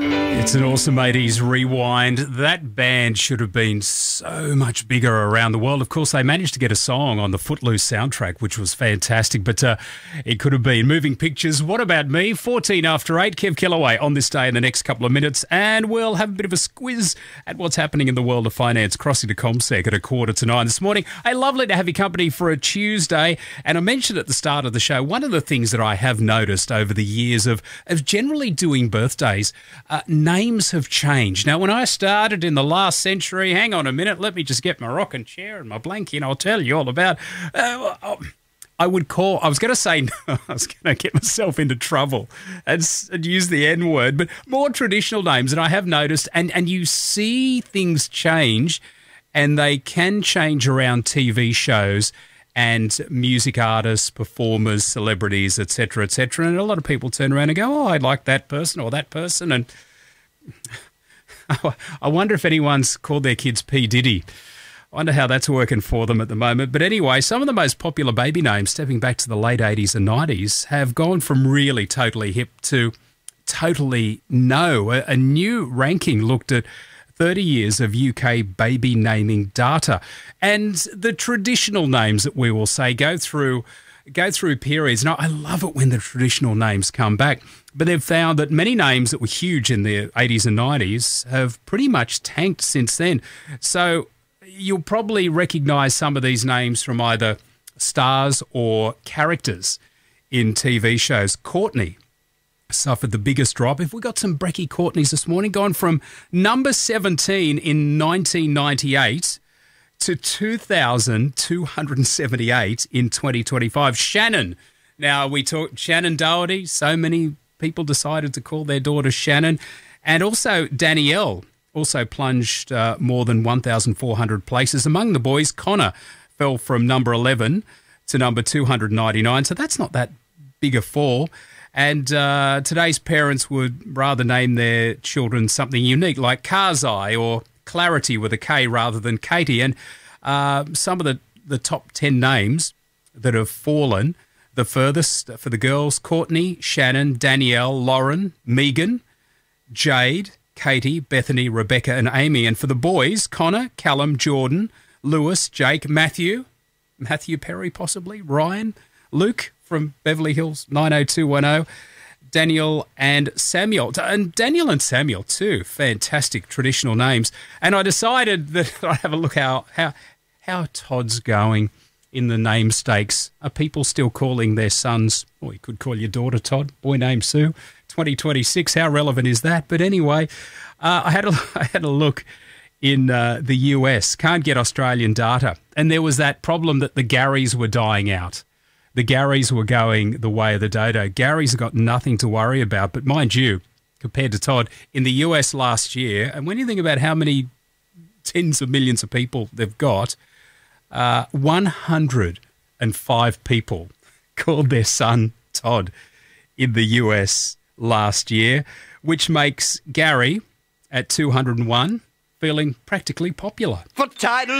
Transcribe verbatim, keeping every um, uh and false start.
It's an awesome eighties rewind. That band should have been so much bigger around the world. Of course, they managed to get a song on the Footloose soundtrack, which was fantastic, but uh, it could have been. Moving Pictures, What About Me? fourteen after eight, Kev Kellaway on this day in the next couple of minutes, and we'll have a bit of a squiz at what's happening in the world of finance, crossing to CommSec at a quarter to nine this morning. Hey, lovely to have your company for a Tuesday, and I mentioned at the start of the show, one of the things that I have noticed over the years of, of generally doing birthdays, uh, names have changed. Now, when I started in the last century, hang on a minute, let me just get my rocking chair and my blankie and I'll tell you all about... Uh, I would call... I was going to say... No, I was going to get myself into trouble and, and use the N word, but more traditional names, and I have noticed, and, and you see things change, and they can change around T V shows and music artists, performers, celebrities, et cetera, et cetera. And a lot of people turn around and go, oh, I like that person or that person. And I wonder if anyone's called their kids P. Diddy. I wonder how that's working for them at the moment. But anyway, some of the most popular baby names, stepping back to the late eighties and nineties, have gone from really totally hip to totally no. A, a new ranking looked at thirty years of U K baby naming data. And the traditional names that we will say go through go through periods. Now, I love it when the traditional names come back, but they've found that many names that were huge in the eighties and nineties have pretty much tanked since then. So you'll probably recognise some of these names from either stars or characters in T V shows. Courtney suffered the biggest drop. If we got some Brecky Courtneys this morning, gone from number seventeen in nineteen ninety-eight to two thousand two hundred seventy-eight in twenty twenty-five. Shannon. Now, we talk Shannon Doherty. So many people decided to call their daughter Shannon. And also Danielle also plunged uh, more than one thousand four hundred places. Among the boys, Connor fell from number eleven to number two hundred ninety-nine. So that's not that big a fall. And uh, today's parents would rather name their children something unique like Karzai or Clarity with a K rather than Katie. And uh, some of the, the top ten names that have fallen the furthest for the girls: Courtney, Shannon, Danielle, Lauren, Megan, Jade, Katie, Bethany, Rebecca and Amy. And for the boys, Connor, Callum, Jordan, Lewis, Jake, Matthew, Matthew Perry possibly, Ryan, Luke from Beverly Hills nine oh two one oh, Daniel and Samuel. And Daniel and Samuel too, fantastic traditional names. And I decided that I'd have a look how how how Todd's going in the name stakes. Are people still calling their sons, or you could call your daughter Todd, boy named Sue, twenty twenty-six, how relevant is that? But anyway, uh, I had a, I had a look in uh, the U S, can't get Australian data, and there was that problem that the Garys were dying out. The Garys were going the way of the dodo. Gary's got nothing to worry about. But mind you, compared to Todd, in the U S last year, and when you think about how many tens of millions of people they've got, uh, one hundred five people called their son Todd in the U S last year, which makes Gary at two hundred one feeling practically popular. For title.